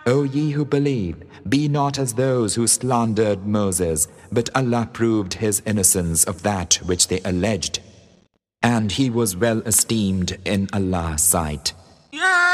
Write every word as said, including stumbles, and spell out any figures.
O ye who believe, be not as those who slandered Moses, but Allah proved his innocence of that which they alleged. And he was well esteemed in Allah's sight.